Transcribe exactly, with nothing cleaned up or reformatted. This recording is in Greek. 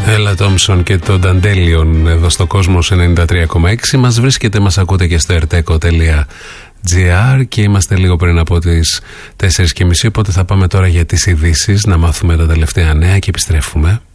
Έλα Τόμσον και το Νταντέλιον εδώ στο Κόσμος ενενήντα τρία κόμμα έξι. Μας βρίσκεται, μας ακούτε και στο ερτέκο τελεία τζι άρ και είμαστε λίγο πριν από τις τέσσερις και μισή, οπότε θα πάμε τώρα για τις ειδήσεις, να μάθουμε τα τελευταία νέα και επιστρέφουμε.